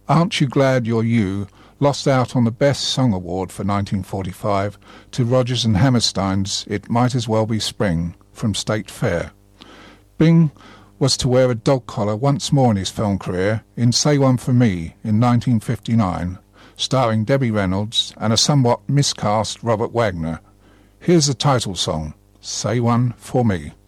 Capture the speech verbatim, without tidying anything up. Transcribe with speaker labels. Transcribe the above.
Speaker 1: Aren't You Glad You're You lost out on the Best Song Award for nineteen forty-five to Rodgers and Hammerstein's It Might As Well Be Spring from State Fair. Bing was to wear a dog collar once more in his film career in Say One For Me in nineteen fifty-nine, starring Debbie Reynolds and a somewhat miscast Robert Wagner. Here's the title song, Say One For Me.